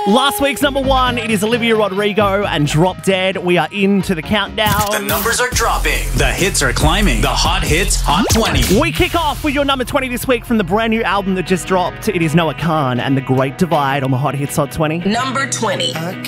Last week's number one, it is Olivia Rodrigo and Drop Dead. We are into the countdown. The numbers are dropping. The hits are climbing. The Hot Hits Hot 20. We kick off with your number 20 this week from the brand new album that just dropped. It is Noah Khan and The Great Divide on the Hot Hits Hot 20. Number 20. I